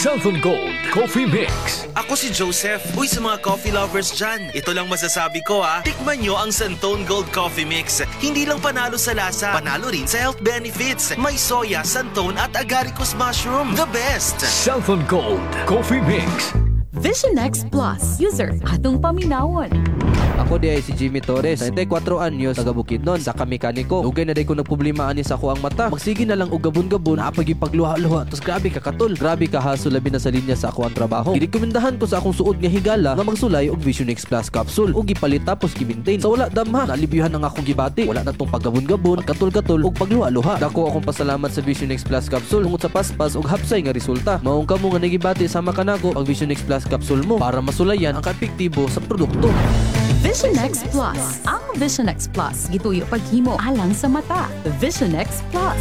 Southern Gold Coffee Mix. Ako si Joseph. Uy, sa mga coffee lovers dyan, ito lang masasabi ko tikman nyo ang Santone Gold Coffee Mix. Hindi lang panalo sa lasa, panalo rin sa health benefits. May soya, santone at agaricus mushroom. The best! Southern Gold Coffee Mix. Vision X Plus. User, atong paminawon. Ako di ay si Jimmy Torres, 94 anyos, taga Bukidnon, sa kamekaniko. Ugay na day ko nagproblema ani sa ako ang mata. Magsige na lang og gabon-gabon, napagipagluha-luha. Tos grabe ka katol. Grabe ka haso labi na sa linya sa ako ang trabaho. Girekomendahan ko sa akong suod nga higala nga magsulay og Vision X Plus capsule. Ug gipalit tapos gi-maintain. Sa wala damha, nalibyuhan ang akong gibati. Wala na tong paggabon-gabon, katol-katol ug pagluha-luha. Dako akong pasalamat sa Vision X Plus capsule tungod sa paspas ug hapsay nga resulta. Maong kamo nga nagibati sama kanako ang Vision X Plus capsule mo para masulayan ang kaepektibo sa produkto. Vision X Plus. Ang Vision X Plus gituyo paghimo alang sa mata. Vision X Plus.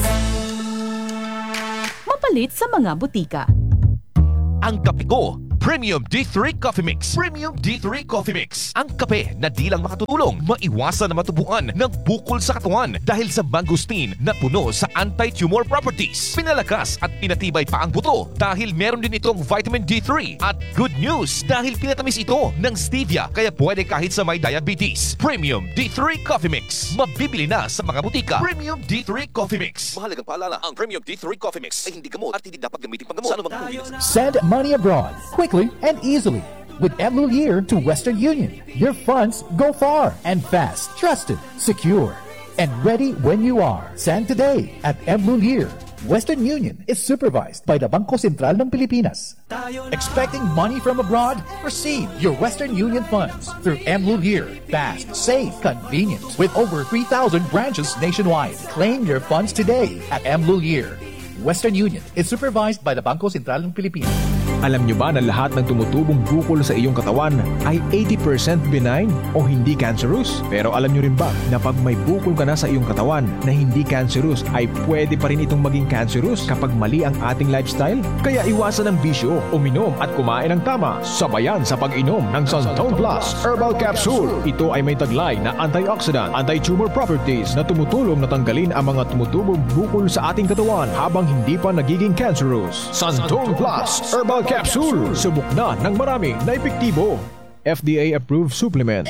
Mapalit sa mga butika. Ang kape ko, Premium D3 Coffee Mix. Premium D3 Coffee Mix. Ang kape na di lang makatutulong, maiwasan na matubuan ng bukol sa katawan dahil sa mangosteen na puno sa anti-tumor properties. Pinalakas at pinatibay pa ang buto dahil meron din itong vitamin D3. At good news dahil pinatamis ito ng stevia kaya pwede kahit sa may diabetes. Premium D3 Coffee Mix. Mabibili na sa mga butika. Premium D3 Coffee Mix. Mahalagang paalala, ang Premium D3 Coffee Mix ay hindi gamot at hindi dapat gamitin pang gamot sa anumang uri. Send money abroad quickly and easily with Mlulier to Western Union. Your funds go far and fast, trusted, secure, and ready when you are. Send today at Mlulier. Western Union is supervised by the Bangko Sentral ng Pilipinas. Expecting money from abroad? Receive your Western Union funds through Mlulier. Fast, safe, convenient. With over 3,000 branches nationwide. Claim your funds today at Mlulier. Western Union is supervised by the Bangko Sentral ng Pilipinas. Alam nyo ba na lahat ng tumutubong bukol sa iyong katawan ay 80% benign o hindi cancerous? Pero alam nyo rin ba na pag may bukol ka na sa iyong katawan na hindi cancerous ay pwede pa rin itong maging cancerous kapag mali ang ating lifestyle? Kaya iwasan ang bisyo, uminom at kumain ng tama, sabayan sa pag-inom ng Santone Plus Herbal Capsule. Ito ay may taglay na antioxidant, anti-tumor properties na tumutulong na tanggalin ang mga tumutubong bukol sa ating katawan habang hindi pa nagiging cancerous. Santone Plus Herbal Capsule. Subok na ng marami na epektibo. FDA-approved supplement.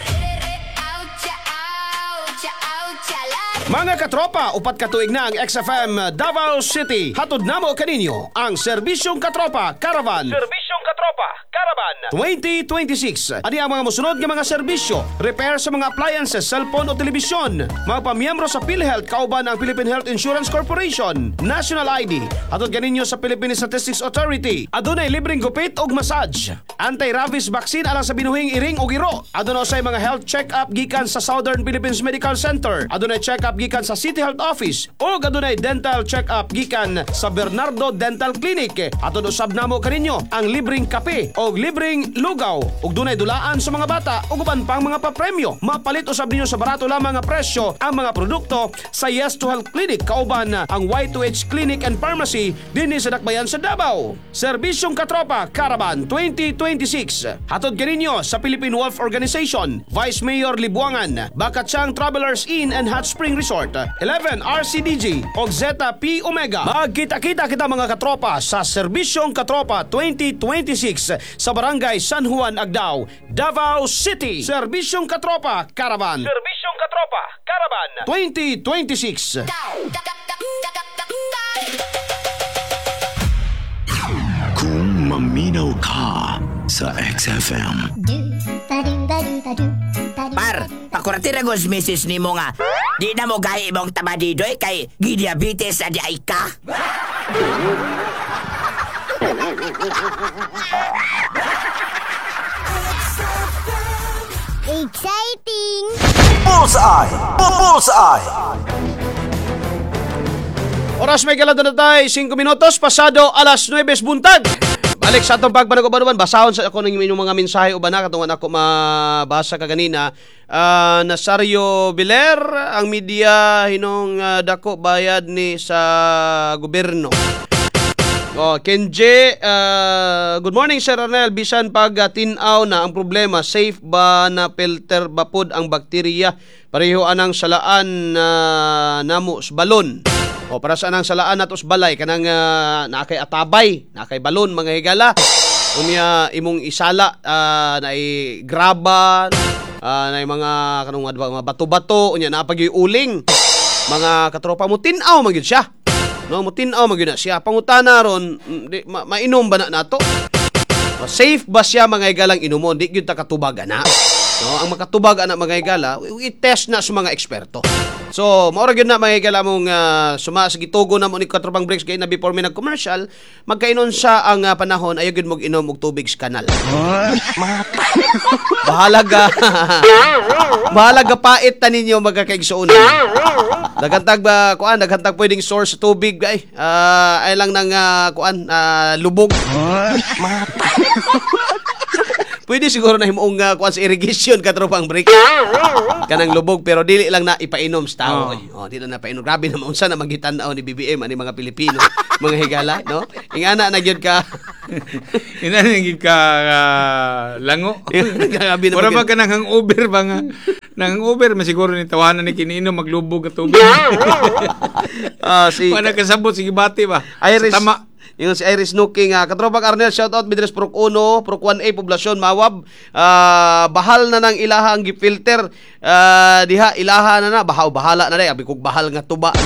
Mga katropa, upat katuig na ang XFM Davao City. Hatod namo kaninyo ang Serbisyong Katropa Caravan. Serbisyong Katropa Caravan 2026. Ani ang mga musunod nga mga serbisyo: repair sa mga appliances, cellphone o telebisyon, mga pamiyembro sa PhilHealth kauban ang Philippine Health Insurance Corporation, National ID. Hatod kaninyo sa Philippine Statistics Authority. Adunay libreng gupit ug massage. Anti-rabies vaccine alang sa binuhing iring ug iro. Adunay usay mga health check-up gikan sa Southern Philippines Medical Center. Adunay check-up gikan sa City Health Office o adunay dental check-up gikan sa Bernardo Dental Clinic. Atod usab namo kaninyo ang libreng kape o libreng lugaw ug dunay dulaan sa mga bata ug uban pang mga papremyo. Mapalit usab ninyo sa barato lamang nga presyo ang mga produkto sa Yes to Health Clinic kauban ang Y2H Clinic and Pharmacy dinhi sa Dakbayan sa Davao. Serbisyong Katropa Caravan 2026. Hatod kaninyo sa Philippine Wolf Organization, Vice Mayor Libuangan, Bakatsang Travelers Inn and Hot Spring Resort, 11 RCDG o Zeta P Omega. Magkita-kita kita mga katropa sa Serbisyong Katropa 2026 sa Barangay San Juan, Agdao, Davao City. Serbisyong Katropa Caravan. Serbisyong Katropa Caravan 2026. Kung maminaw ka sa XFM. Par, pakuratira gos misis ni mo nga, di na mo gaya imong tabadidoy kay gidiabetes adi ay ka. Exciting! Bullseye! Bullseye! Oras may galado na tayo, 5 minutos pasado alas 9 buntag. Balik sa atong pagpanagubanuban, basahon sa ako ng inyong mga mensahe uban na katungan ako mabasa kaganina. Nasario Biler, ang media hinong dako bayad ni sa gobyerno. Kenje, good morning Sir Arnel. Bisan pag tinaw na ang problema, safe ba na filter ba pod ang bakterya? Pareho anang salaan na namo sa balon. O para sa anang salaan natos balay kanang nakay atabay, nakay balon mga higala. Unya imong isala naay graba, naay mga kanang mga bato-bato, unya napagyoy uling. Mga katropa mo tin-aw man gyud siya. No, mo tin-aw man gyud na siya. Pangutana ron, mainom ba na nato? Safe ba siya mga higalang inumon? Di gyud ta katubag ana. No, ang makatubag ana mga higala, i-test na sa mga eksperto. So, maura gyud na mga higala mong suma sa gitugo na mo ni Katropang Bricks kay na before mi nag-commercial, magkainon sa ang panahon ayo gyud mog inom og tubig sa kanal. Bahalaga pait ta ninyo magkakaigsuonan. Daghantag pwedeng source sa tubig ay lang nang lubog. Pwede siguro na himuong sa irrigation Katropang Bricks. Kanang lubog pero dili lang na ipainom sa tao. Dili lang na painom. Grabe na unsa na magitan-aw ni BBM ani mga Pilipino, mga higala, no? Ingana na gyud ka. Ina gyud ka lango. Ora ba ka nang hangover ba nga? Nang hangover masiguro ni tawanan ni kiniinom maglubog at tubig. Wala kasabot sige bati ba? Iris, tama. Yung si Iris Nuking, Katropang Arnel, shoutout, Bidres Prok 1, Prok 1A, Poblasyon, Mawab. Bahal na ng ilaha ang gifilter. Diha, ilaha na bahala na abi kog bahal nga tuba.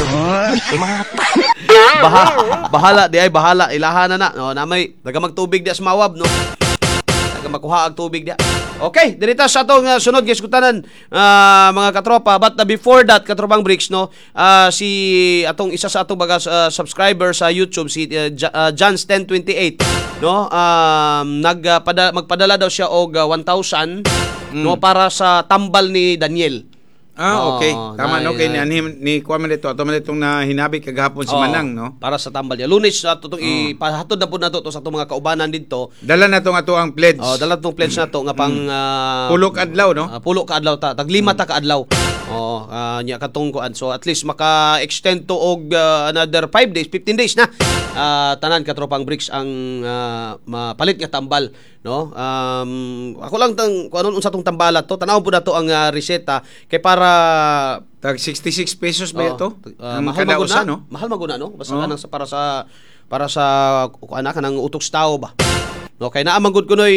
Bahala, di ay bahala, ilaha na. No, namay, nagamagtubig di sa Mawab, no? Nagamakuha ang tubig di. Okay, dirita sa atong sunod giskutanan mga katropa, but before that Katropang Bricks, no, si atong isa sa atong baga subscriber sa YouTube, si Johns 1028, no, magpadala daw siya og 1,000 no, para sa tambal ni Daniel. Okay. Tama, no? Kay ni Kwame dito. Ato man itong hinabi kagahapon si Manang, no? Para sa tambal niya. Lunes, ipahatod na po na to sa itong mga kaubanan dito. Dala na itong ato ang pledge. Dala itong pledge na to nga pang... pulo ka adlaw, no? Pulo ka adlaw ta. Taglima ta ka adlaw. Nya katong kuan. So at least maka-extend to og another 5 days, 15 days na. Tanan Katropang Bricks ang mapalit nga tambal, no? Ako lang kung ano unsa tong tambala to. Tanaw po na to ang reseta kay para tag 66 pesos ba ito? Mahal maguna, no? Mahal maguna, no? Basta kanang para sa anak kanang utok sa tao ba. No, kay naamang gud kunoy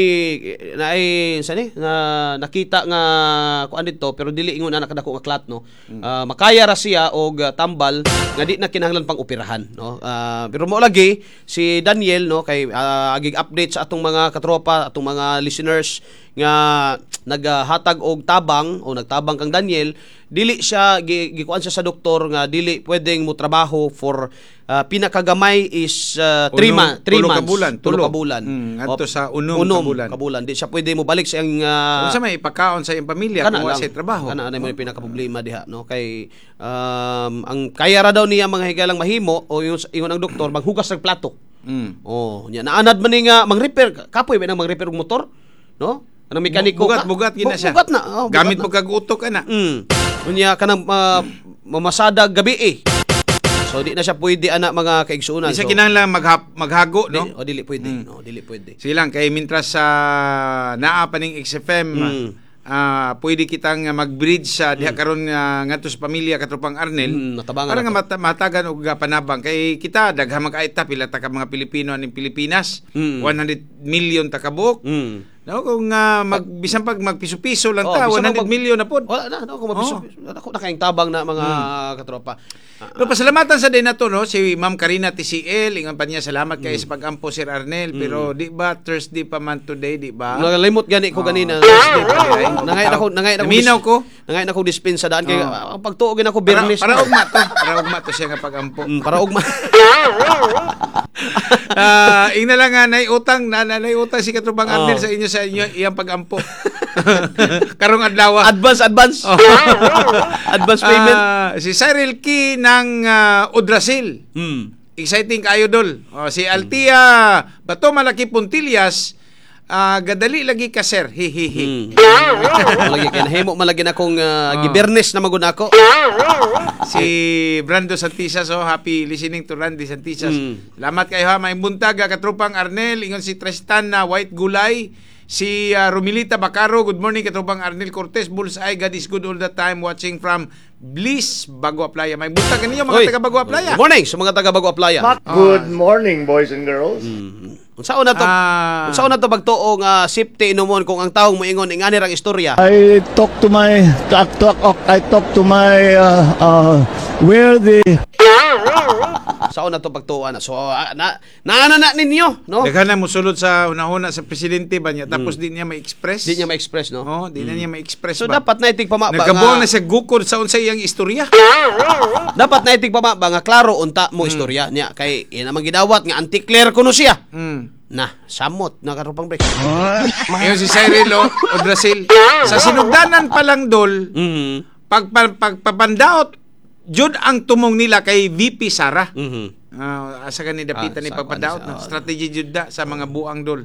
nakita nga kuan dito pero dili ingon anak kadako nga klat, no. Makaya ra siya og tambal nga di na kinahanglan pang operahan, no. Pero mo lagi si Daniel, no, kay agig update sa atong mga katropa, atong mga listeners nga naghatag og tabang o nagtabang kang Daniel, dili siya gikuan siya sa doktor nga dili pwedeng mo trabaho for pinakagamay is 3 months. 3 kabulan. Adto sa unom kabulan. Di siya pwede mo balik sa iyang unsa may ipakaon sa iyang pamilya kung wala siya trabaho. Kana mo pinakaproblema diha, no, kay ang kaya ra daw niya mga higalang mahimo o yung ang doktor maghugas ng plato. Nya naanad man ni nga mang-repair kapoy ba nang mang-repair og motor, no? Anong mekaniko bugat gina siya. Bugat na. Gamit mo kag utok ana. Unya kanang mamasada gabi So di na siya pwede ana mga kaigsuonan. Di siya kinahanglan maghago, no? Dili pwede. Dili pwede. Sige lang kay mintras sa naa pa ning XFM pwede kitang mag-bridge sa diha karon ngadto sa pamilya Katropang Arnel. Para nga matagan og panabang kay kita daghang mag-aita pila ta ka mga Pilipino aning Pilipinas. 100 million ta kabuk. No, kung bisan pag magpiso-piso lang ta 100 million na pod. Wala na kung magpiso. Ako nakaing tabang na mga katropa. Pero pasalamatan sa din nato, no, si Ma'am Karina TCL, ingon pa niya salamat kay sa pag-ampo Sir Arnel, pero di ba Thursday pa man today, di ba? Nagalimot gani ko ganina Thursday pa. Nangay na ko dispensa daan kay pagtuo gina ko Biyernes. Para ugma to siya nga pag-ampo. Para ugma. Ingna lang nga nay utang si Katropang Arnel sa inyo iyang pag-ampo. Karong adlaw. Advance. Advance payment. Si Cyril Key ng Udrasil. Exciting kayo dol. Si Altia Bato Malaki Puntillas. Gadali lagi ka sir. Hihihi. Malagi kinahimo malagi na akong gibernes na magun ako. Si Brando Santisas, happy listening to Randy Santisas. Salamat kayo ha, may buntaga Katropang Arnel, ingon si Tristan na White Gulay. Si Romilita Bacaro, good morning Katropang Arnel Cortez, Bullseye, God is good all the time, watching from Bliss, Bagua Playa. May buntag ninyo mga taga Bagua Playa. Good morning sa mga taga Bagua Playa. Good morning, boys and girls. Unsaon na to bagtuo nga safety inumon kung ang taong moingon ingani rang istorya. I talk to my where the Saan na to pagtuan na. So naana ninyo, no? Daghan na mosulod sa una-una sa presidente ba niya tapos di niya ma-express. Di niya ma-express, no? Oh, di na niya ma-express so ba. dapat na itig pamaba. Nagabuang na sa gukod sa unsay iyang istorya. Dapat na itig pamaba nga klaro unta mo istorya niya kay naman gidawat nga anti-clear kuno siya. Na, samot na karupang break. Yung si Cyrilo o Brazil sa sinugdanan pa lang dol. Pagpapandaot jud ang tumong nila kay VP Sara. Asa gani dapitan ni pagpadaot na strategy jud da sa mga buang dol.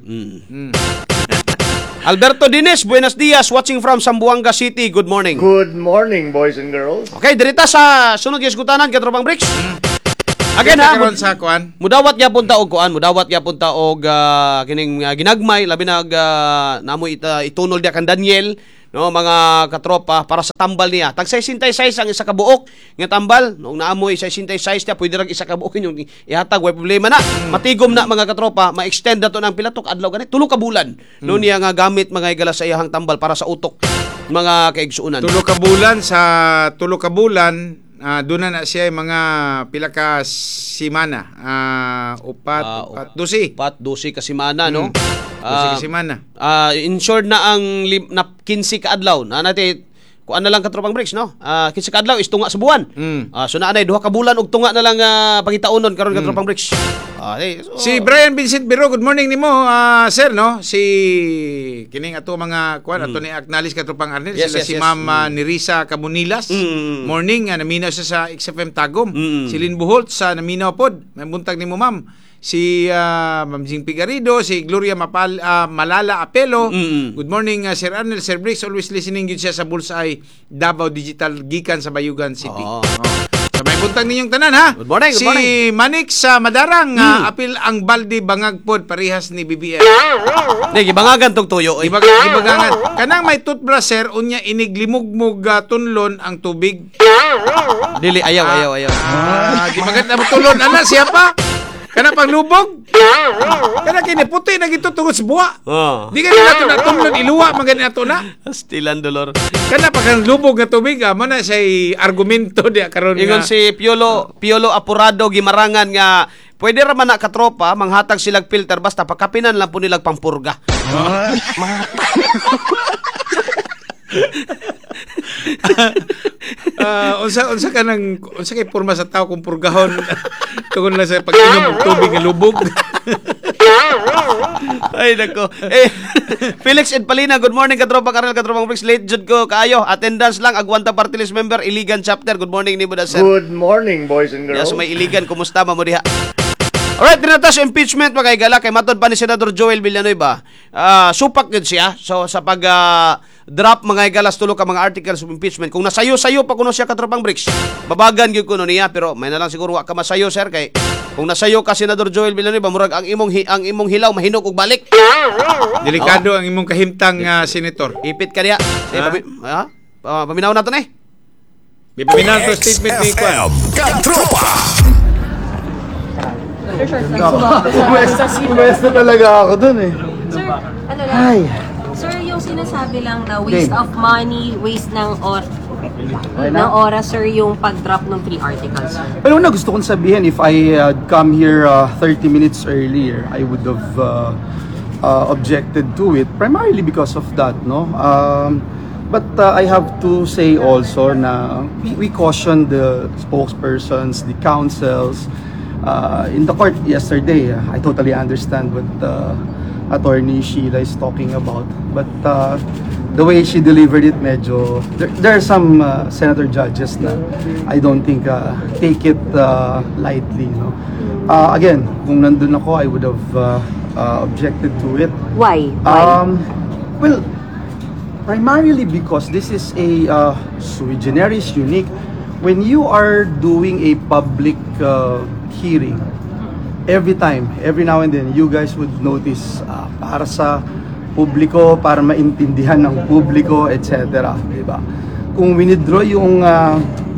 Alberto Dines, buenos dias, watching from Zamboanga City. Good morning. Good morning, boys and girls. Okay, dirita sa sunod yung isgutanan katropang bricks. Again ha, sa kuan. Mudawat gyapon ta og kuan, mudawat gyapon ta og kining ginagmay labi na namoy itunol dia kan Daniel. No, mga katropa para sa tambal niya. Tag 66 ang isa ka buok nga tambal. Nung naamoy 66 niya, pwede rag isa ka buok yung ihatag, way problema na. Matigom na mga katropa, ma-extend na to ng pilatok adlaw ganit. 3 ka bulan. No niya nga gamit mga igala sa iyahang tambal para sa utok mga kaigsuunan. 3 ka bulan sa 3 ka bulan. Doon na siya mga pila ka simana. Upat 12 ka simana, no? 12 ka simana. Insured na ang 15 ka adlaw. Na natin kuan na lang katropang breaks, no? 15 ka adlaw is tunga sa buwan. So naa nay 2 ka bulan og tunga na lang pangitaunon karon katropang breaks. Si Brian Vincent Biro, good morning nimo, sir, no? Si kining ato mga kuan ato ni acknowledge katropang Arnel, sila si Ma'am Nirisa Camunilas. Morning, naminaw siya sa XFM Tagum. Si Lynn Buholt sa naminaw pod. May buntag nimo, ma'am. Si Ma'am Jing Pigarido, si Gloria Malala Apelo. Good morning, Sir Arnel, Sir Briggs, always listening yun siya sa Bullseye Davao Digital gikan sa Bayugan City. So may buntag ninyong tanan, ha? Good morning, good morning. Si Manix sa Madarang, apil ang baldi bangagpod parehas ni BBM. Gibangagan tong tuyo. Gibangagan. Kanang may toothbrush, sir, unya iniglimugmug tunlon ang tubig. Dili ayaw. Gibangat na tulon ana siya pa. Kana panglubog. Kana kini puti na gito tungod sa buwa. Di ka nila ito na tumlon iluwa magani ato na. Stilan dolor. Kana panglubog nga tubig mana siya argumento dia karon nga. Ingon si Piolo Apurado gimarangan nga pwede ra man na katropa manghatag silag filter basta pagkapinan lang po nilag pampurga. Unsa kay porma sa tao kung purgahon tungod na sa pag-inom og tubig nga lubog. Ay nako. Felix and Palina, good morning katropa Karel, katropa Bricks, late jud ko kaayo. Attendance lang Agwanta Party List member Iligan chapter. Good morning nimo da sir. Good morning, boys and girls. Yes, may Iligan, kumusta mo diha? Alright, dinata sa impeachment mga igala kay matod pa ni Senador Joel Villanueva. Supak gud siya so sa pag drop mga igalas tulo ka mga articles of impeachment. Kung nasayo-sayo pa kuno siya katropang Bricks, babagan gyud kuno niya pero may na lang siguro wa ka masayo sir kay kung nasayo ka Senador Joel Villanueva murag ang imong hilaw mahinog og balik. Delikado ang imong kahimtang senator. Ipit ka diha. Paminaw nato ni. Paminaw to statement ni Kwan. Katropa. Pumesta talaga ako dun eh. Sir, ano lang? Sir, yung sinasabi lang na waste of money, waste ng oras, sir, yung pag-drop ng 3 articles. Pero una gusto kong sabihin, if I had come here 30 minutes earlier, I would have objected to it, primarily because of that, no? But I have to say also na we caution the spokespersons, the councils, in the court yesterday. I totally understand what Attorney Sheila is talking about, but the way she delivered it, medyo there are some senator judges na I don't think take it lightly, no. Again, kung nandun ako, I would have objected to it. Why? Well, primarily because this is a sui generis, unique. When you are doing a public hearing, every now and then, you guys would notice para sa publiko, para maintindihan ng publiko, etc. Diba? Kung winidraw yung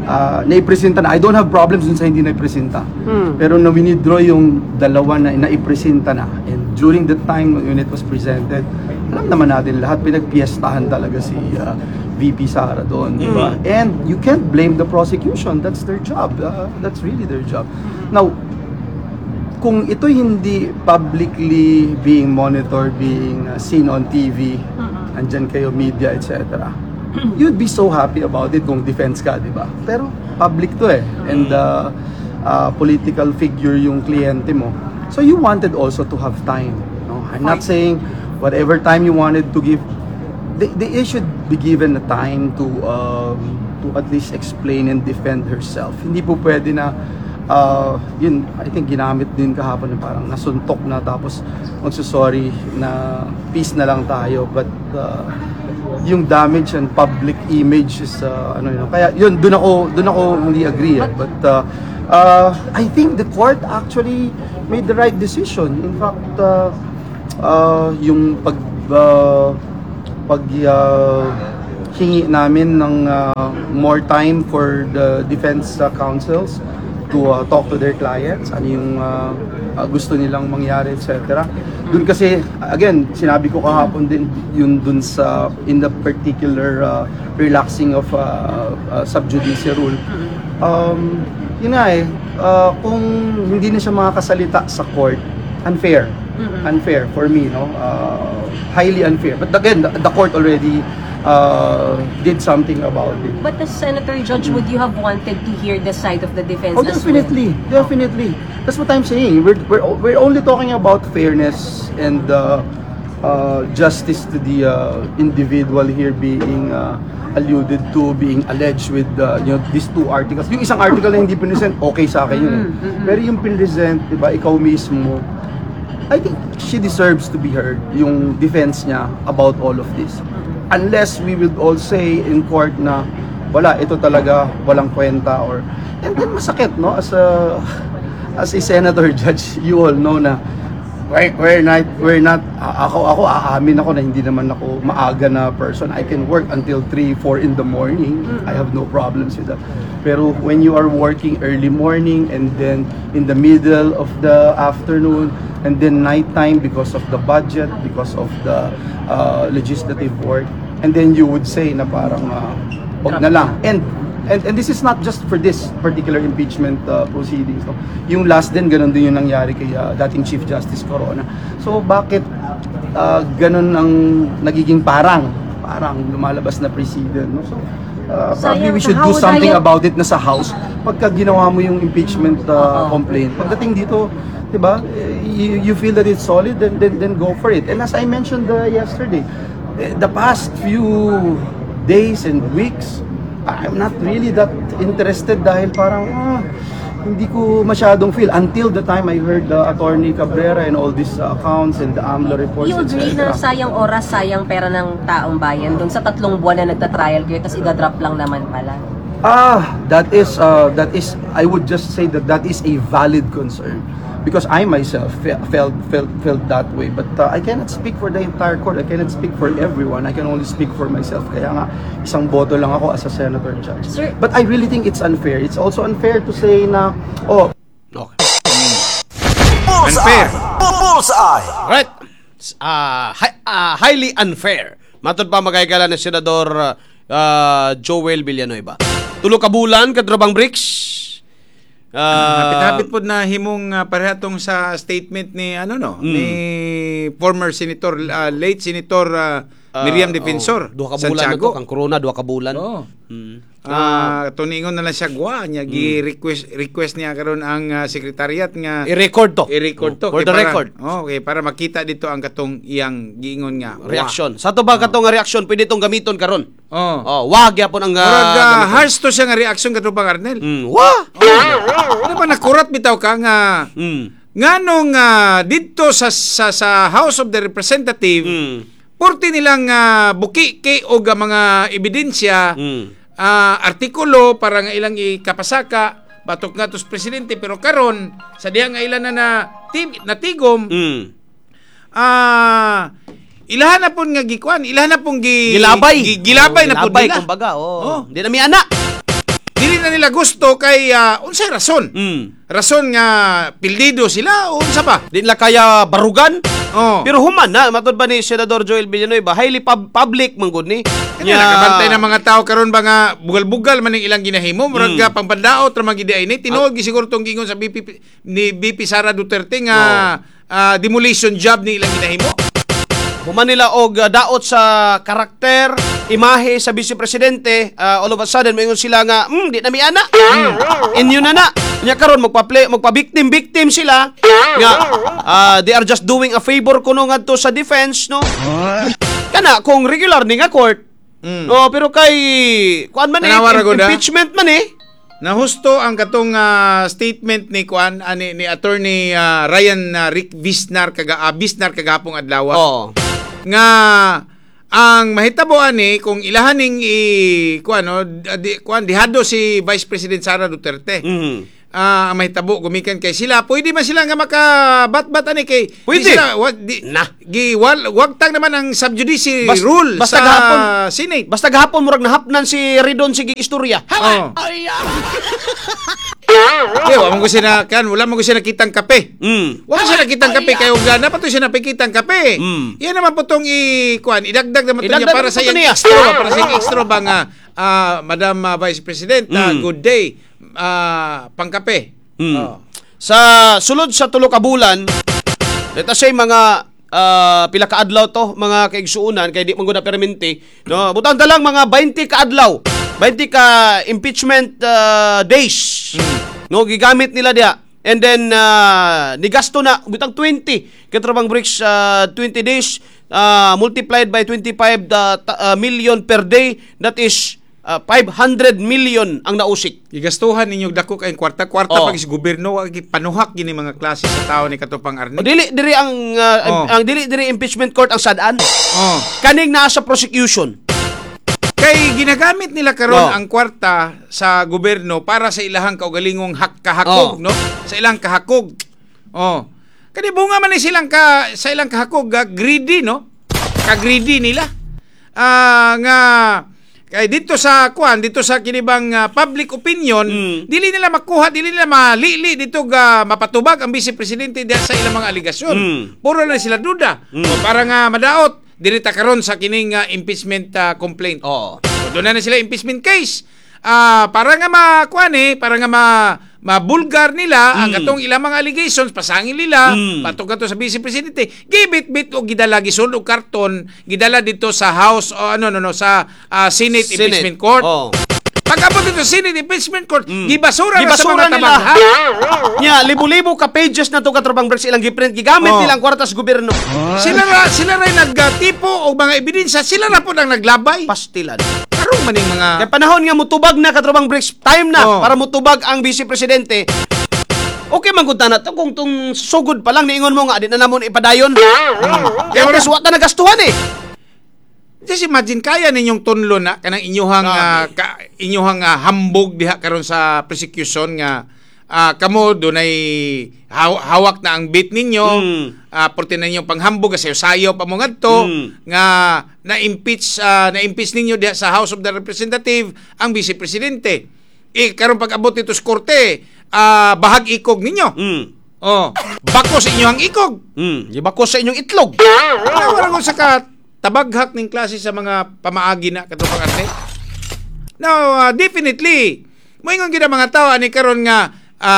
naipresenta na. I don't have problems dun sa hindi naipresenta. Pero na winidraw yung dalawa na naipresenta na. And during the time when it was presented, alam naman natin lahat, pinagpiestahan talaga si VP Sara doon. Diba? And you can't blame the prosecution. That's their job. That's really their job. Now, kung ito hindi publicly being monitored, being seen on TV, andyan kayo, media, etc., you'd be so happy about it kung defense ka, di ba? Pero public to eh. And political figure yung kliyente mo. So you wanted also to have time. No? I'm not saying whatever time you wanted to give, they should be given the time to at least explain and defend herself. Hindi po pwede na yun, I think ginamit din kahapon na parang nasuntok na tapos magsusorry na peace na lang tayo, but yung damage and public image is kaya yun, dun ako hindi agree but I think the court actually made the right decision. In fact, yung hingi namin ng more time for the defense counsels to talk to their clients, ano yung gusto nilang mangyari, etc. Dun kasi, again, sinabi ko kahapon din, yun dun sa, in the particular relaxing of sub judice rule. Yun nga kung hindi na siya makakasalita sa court, unfair. Unfair for me, no? Highly unfair. But again, the court already did something about it. But as Senator Judge, would you have wanted to hear the side of the defense? Oh, definitely, definitely. That's what I'm saying. We're only talking about fairness and justice to the individual here being alluded to, being alleged with these two articles. Yung isang article na hindi present, okay sa akin yun. Pero yung present, diba, ikaw mismo, I think she deserves to be heard, yung defense niya about all of this. Unless we would all say in court na wala, ito talaga walang kwenta, or and then masakit, no? As a senator judge, you all know na we're not ako aamin ako na hindi naman ako maaga na person. I can work until 3-4 in the morning. I have no problems with that. Pero when you are working early morning and then in the middle of the afternoon and then nighttime because of the budget, because of the legislative work, and then you would say na parang wag na lang. And this is not just for this particular impeachment proceedings. No? Yung last din, ganun din yung nangyari kay dating Chief Justice Corona. So bakit ganun ang nagiging parang lumalabas na precedent? No? So probably we should do something about it na sa House pagka ginawa mo yung impeachment complaint. Pagdating dito, diba, you feel that it's solid, then go for it. And as I mentioned yesterday, the past few days and weeks, I'm not really that interested dahil parang hindi ko masyadong feel until the time I heard Attorney Cabrera and all these accounts and the AMLO reports. You agree na sayang oras, sayang pera ng taong bayan dun sa 3 buwan na nagta-trial kayo tapos idadrop lang naman pala? That is I would just say that is a valid concern. Because I myself felt that way, but I cannot speak for the entire court. I cannot speak for everyone. I can only speak for myself. Kaya nga, isang boto lang ako as a senator judge. Sir, but I really think it's unfair. It's also unfair to say na, okay. Unfair. Bullseye. Right. Highly unfair. Matod pa magaygalan na Senador Joel Villanueva. Tulo ka bulan kadrabang bricks. Hapit-hapit po na himong parehatong sa statement ni ni former senator late senator Miriam Defensor duha ka bulan Santiago. Kang corona duha ka bulan. Tuningon na lang siya gwa niya request niya karon ang secretariat nga i-record to for the record. Okay, para makita dito ang katong iyang giingon nga reaction. Sa to ba katong reaction pwede tong gamiton karon? Wag gyapon ang harsh to siya nga reaction kadto pang Arnel. Ano ba nakurat bitaw ka nga nganong dito sa House of the Representative porti nilang buki kay og mga ebidensya artikulo para nga ilang ikapasaka batok nga tos presidente, pero karon sa diha nga ilan na natigom ilahan na pon nga gikuan, ilahan na pong gilabay na pon nila kumbaga di na mi ana. Dili na na nila gusto kay unsay rason. Rason nga pildido sila o unsa ba? Di nila kaya barugan. Oh. Pero human na matod ba ni Senador Joel Villanueva, highly public man gud ni. Kaya nakabantay ng mga tao karon ba nga bugal-bugal man ang ilang ginahimo, murag pangpandaot ra man gid ay ni tinuod gisiguro tong gingon sa BP Sara Duterte nga demolition job ni ilang ginahimo. Human nila og daot sa karakter, imahe sa Vice Presidente, all of a sudden mayon sila nga, di na mi ana. Inyo na. Nya karon magpa-victim sila nga they are just doing a favor kuno ngadto sa defense, no? Kana kung regular ni nga court. No, pero kay kuan man impeachment man Nahusto ang katong statement ni kuan ni attorney Ryan Rick Bisnar kagapong adlaw. Nga ang mahitabo ani kung ilahaning dihado si Vice President Sara Duterte. Mahitabo gumikan kay sila pwede man sila nga makabatbat ani kay pwede sila wag tang naman ang subjudice rule basta sa gahapon Senate. Basta gahapon murag nahapnan si Ridon sige istorya. Wala mo ko siya nakitang kape. Wala siya nakitang kape kayo gana pa to siya napikitang kape. Yan naman po tong idagdag naman to niya para sa extra ba nga Madam Vice President, good day. Pangkape. Sa sulod sa tulo ka bulan, let us say mga pila ka adlaw to, mga kaigsuunan kay di man gud na perminti, no? Butang dalang mga 20 ka adlaw, 20 ka impeachment days. No, gigamit nila dia. And then nigasto na butang 20 katrabang bricks 20 days multiplied by 25 million per day, that is 500 million ang nausik. Gigastuhan ninyo dako kay kwarta-kwarta pag is gobyerno panuhak gini mga klase sa tao ni Katupang Arnel. Dili ang dili impeachment court ang sadaan. Kaning naa sa prosecution. Kay ginagamit nila karon ang kwarta sa gobyerno para sa ilahang kaugalingong kahakog, no? Sa ilang kahakog. Kani bunga man ni silang sa ilang kahakog greedy, no? Ka-greedy nila. Nga kay dito sa kinibang public opinion, dili nila makuha, dili nila malili dito mapatubag ang Vice Presidente dahil sa ilang mga aligasyon. Puro na sila duda. Para nga madaot dirita karon sa kining impeachment complaint. Doon na sila impeachment case. Para nga para nga mabulgar nila ang katong ilang mga allegations, pasangin nila patog sa Vice Presidente. Gibit-bit o gidala gisul og karton, gidala dito sa House sa Senate Impeachment Court. Pag-abot dito sa Senate Impeachment Court, gibasura sa mga tabang. Nya libo-libo ka pages na to katrabang breaks ilang giprint gigamit nilang kwartas gobyerno. Sila ray nagtipo og mga ebidensya, sila ra po ang naglabay. Pastilan. Karon maning mga kay panahon nga mutubag na katrabang breaks, time na para mutubag ang Vice Presidente. Okay man gud na to kung tung sugod pa lang niingon mo nga di na namon ipadayon. Kaya wa ta nagastuhan Just imagine kaya ninyong tunlo na kanang inyuhang hambog diha karon sa prosecution nga kamo dunay hawak na ang bit ninyo, porte na ninyong panghambog sa sayo pa mo ngadto nga na-impeach ninyo diha sa House of the Representative ang Vice Presidente. Karon pag-abot dito sa korte, bahag ikog ninyo. Bakos sa inyong ikog. Bakos sa inyong itlog. Wala ko sa tabaghak ning klase sa mga pamaagi na Katupang Arnel. Now, definitely, moingon gid mga tao ani karon nga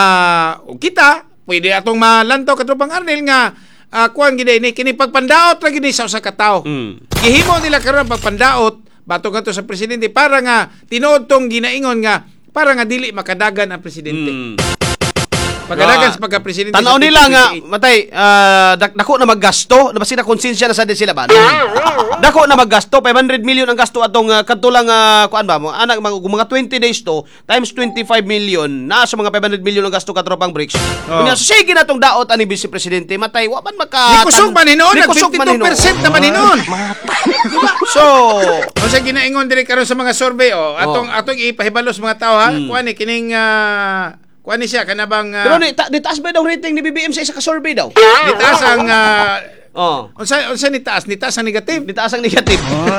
kita pwede atong malantaw Katupang Arnel nga kuan gid ni kini pagpandaot ra gid sa usa ka tawo. Gihimo nila karon pagpandaot batok ngadto sa presidente para nga tinuod tong ginaingon nga para nga dili makadagan ang presidente. Pagkadagan sa pagka-presidente. Tanaw nila nga, matay, dako na maggasto, nabasi na konsensya na sa din sila ba? Dako na maggasto, 500 million ang gasto atong katulang, kuan ba mo, mga 20 days to, times 25 million, na sa mga 500 million ang gasto katropang bricks. Kanya, sige na itong daot ani Vice Presidente, matay, wapan maka... Nikusog man hinoon, 22% naman hinoon. So, kung sa ginaingon din karon sa mga survey, atong ipahibalos mga tao, ha? Kuan kining... kuan ni siya kanabang pero ditaas ba daw rating ni BBM sa isa ka survey daw? Ditaas ang Unsa ni taas ang negative. Ni taas ang negative.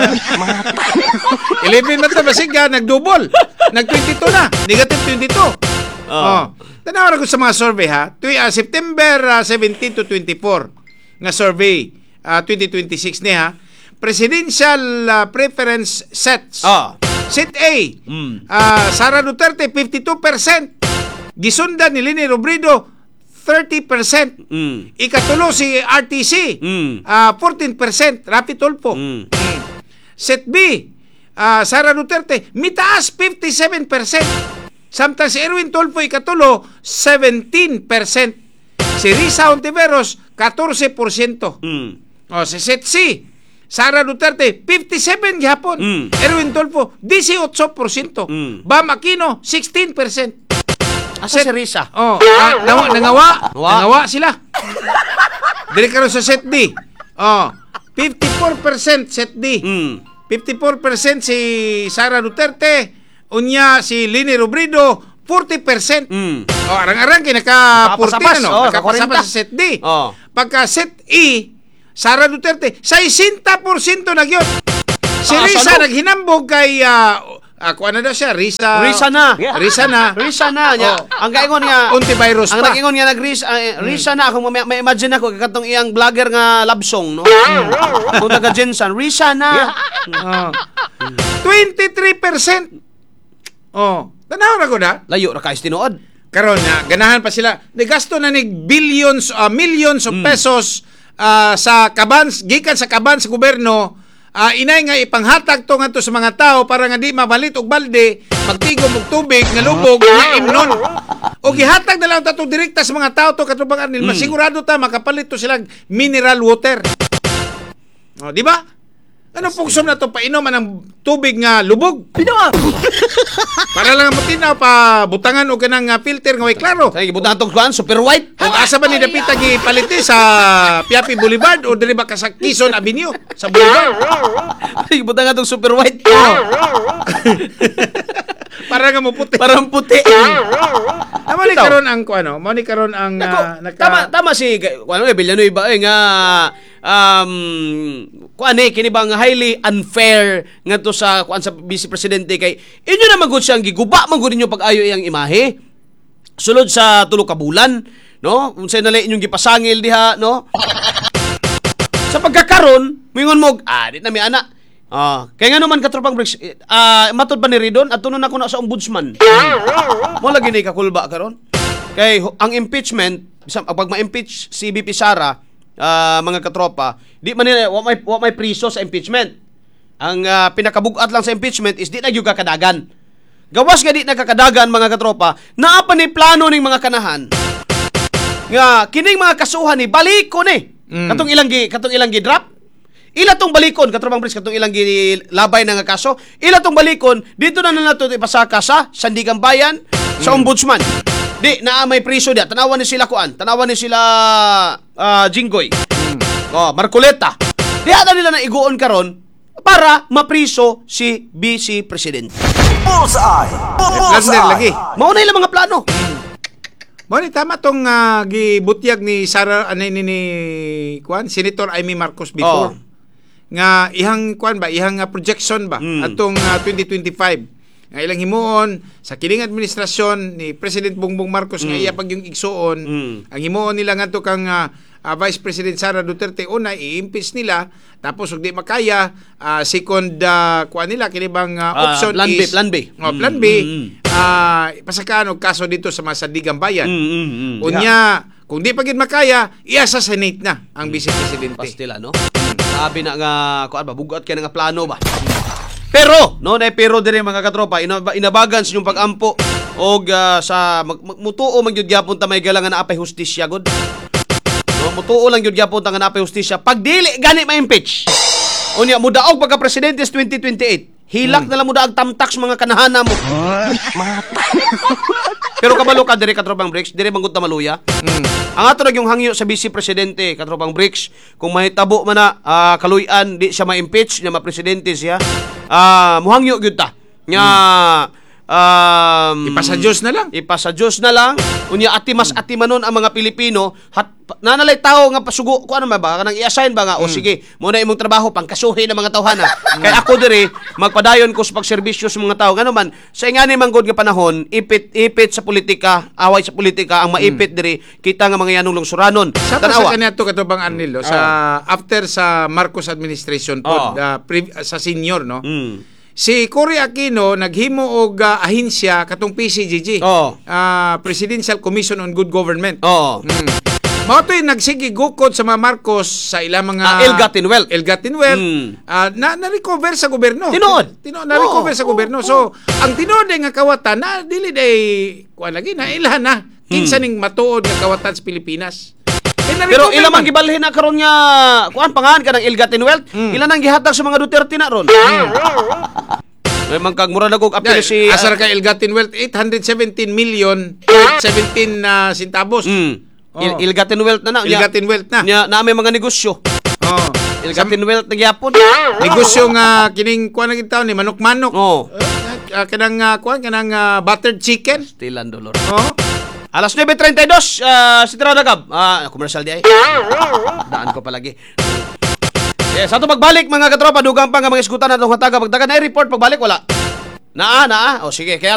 11 man ta basiga nagdouble. Nag-22 na. Negative 22. Tanaw ko sa mga survey ha. September 17 to 24 nga survey 2026 niya. Presidential preference sets. Set A. Sara Duterte 52%. Gisundan ni Leni Robredo 30%. Ikatulo si RTC 14%. Rapi Tulfo. Set B. Sara Duterte mitaas 57%. Samtang si Erwin Tulfo ikatulo 17%. Si Risa Ontiveros 14%. Si Set C. Sara Duterte 57 gihapon. Erwin Tulfo 18%. Bam Aquino 16%. Asa si Risa? Nangawa sila. Dili karon sa Set D. 54% Set D. 54% si Sara Duterte. Unya si Leni Robredo 40%. Arang-arang kay naka-40 na nakapasapas sa Set D. Pagka Set E, Sara Duterte 60% na gyud. Si Risa naghinambog kay ako na daw siya, Risa na. Ang kaingon nga antivirus pa. Ang kaingon nga Risa na kung may imagine ako katong iyang vlogger nga love song, no? Kung taga Jensen, Risa na. 23%. Tanaw na ko na. Layo ra kay tinuod. Karon na ganahan pa sila. Nigasto na nig billions millions of pesos sa kabans, gikan sa kabans sa gobyerno. Inay nga ipanghatag to ngadto sa mga tao para nga di mabalit og balde, magtigom og tubig nga lubog nga imnon. O gihatag na lang tato direkta sa mga tao to katubang Arnel, masigurado ta makapalit to silang mineral water. Di ba? Ano pugsom na to painom ang tubig nga lubog? Para lang matinaw pa butangan og kanang filter nga way klaro. Say gibutangan tong kuan super white. Kung asa ba ni dapita gipaliti sa Piapi Boulevard o diri ba ka sa Quezon Avenue sa Boulevard? Gibutangan tong super white. Para nga mo puti. Parang puti. Mao karon ang kuano, mao ni karon ang tama si kuano Villanueva nga kuan kini bang highly unfair ngadto sa kuan sa Vice Presidente kay inyo na magud siyang giguba man gud ninyo pag-ayo iyang imahe sulod sa tulo ka bulan, no? Unsay nalay inyong gipasangil diha, no? Sa pagkakaron mingon mo di na mi ana. Kaya nga naman katropang Bricks, matod pa ni Ridon at tunon ako na sa ombudsman. Mo lagi ni kakulba karon. Kay ang impeachment, pag ma-impeach si BP Sara, mga katropa, di man nila wa may priso sa impeachment. Ang pinakabugat lang sa impeachment is di na gyud kakadagan. Gawas nga di nakakadagan mga katropa, naa pa ni plano ning mga kanahan. Nga kining mga kasuhan ni baliko ni. Katong ilang gi-drop. Ila tong balikon katropang Bricks katong ilang gilabay na nga kaso. Ila tong balikon dito na nato ipasaka sa Sandigan Bayan sa ombudsman. Di naa may priso dia. Tanawan ni sila kuan. Tanawan ni sila Jinggoy. Marcoleta. Di ada nila na iguon karon para mapriso si Vice President. Bullseye. Lagi. Mao na ila mga plano. Mao ni tama tong gibutyag ni Sara ni kuan Senator Amy Marcos before. Nga ihang kuan ba ihang projection ba atong 2025 nga ilang himuon sa kining administrasyon ni President Bongbong Marcos nga iya pag yung igsuon ang himuon nila ngadto kang Vice President Sara Duterte una i-impeach nila tapos ug di makaya second kuan nila kini bang option plan B pasakaan og kaso dito sa Sandigan Bayan unya kung di pa gid makaya i-assassinate na ang Vice Presidente pastila no. Sabi na nga kuan ba bugat kay nga plano ba. Pero no na pero dire mga katropa inabagan sa inyong pagampo og sa mutuo man gyud gyapon ta may galangan na apay hustisya god. No mutuo lang gyud gyapon ta nga apay hustisya pag dili gani ma-impeach. Unya mudaog pagka presidente 2028. Hilak na lang mudaag tamtax mga kanahana mo. Pero kabalo ka dire katropang Bricks, dire manggut ta maluya. Ang ato yung hangyo sa Vice Presidente katropang Bricks, kung mahitabo man na kaluyan di siya ma-impeach, niya ma-presidente siya. Muhangyo gyud ta. Nya Ipasadyos na lang. Ipasadyos na lang. Unya atimanon ang mga Pilipino. Nanalay tao nga pasugo ko ano ba kanang i-assign ba nga o sige muna imong trabaho pangkasuhi ng mga tawhana. Kay ako diri magpadayon ko sa pagserbisyo sa mga tao ngano man sa ingani manggod nga panahon ipit sa politika, away sa politika ang maipit diri kita nga mga yanong lungsuranon. Sa kaniadto katubang Arnel sa after sa Marcos administration po sa senior no. Si Cory Aquino naghimo og ahensya katong PCGG. Presidential Commission on Good Government. Mao to'y nagsigi gukod sa mga Marcos sa ilang mga ill-gotten wealth. Na-recover sa gobyerno. Tinood na-recover sa gobyerno. So, ang tinood nga kawatan na dili day kuan lagi na ilhan na. Kinsa ning matuod nga kawatan sa Pilipinas. Pero ilang man gibalhin na karon nga kuan pangahan ka ng ill-gotten wealth. Ilan ang gihatag sa mga Duterte na ron. May mangkag mura nagog apil si asar ka ill-gotten wealth 817 million 17 centavos. Ill-gotten wealth na. Ill-gotten wealth na. Na may mga negosyo. Ill-gotten wealth na gyapon. Negosyo nga kining kuan naging taon ni manok-manok. Kanang kuan kanang buttered chicken. Stilan dolor. Alas 9:32 si Tradagab. Commercial di ay. Daan ko palagi. Yes, ato pagbalik mga katropa dugang pa nga mga isgutan natong hataga pagdagan ay report pagbalik wala. Naa. O sige, kaya